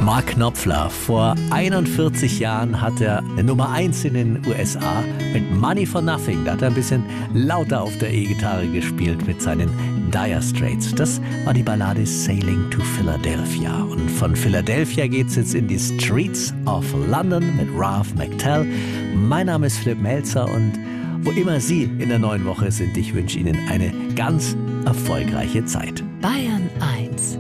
Mark Knopfler. Vor 41 Jahren hat er Nummer 1 in den USA mit Money for Nothing. Da hat er ein bisschen lauter auf der E-Gitarre gespielt mit seinen Dire Straits. Das war die Ballade Sailing to Philadelphia. Und von Philadelphia geht's jetzt in die Streets of London mit Ralph McTell. Mein Name ist Philipp Melzer und wo immer Sie in der neuen Woche sind, ich wünsche Ihnen eine ganz erfolgreiche Zeit. Bayern 1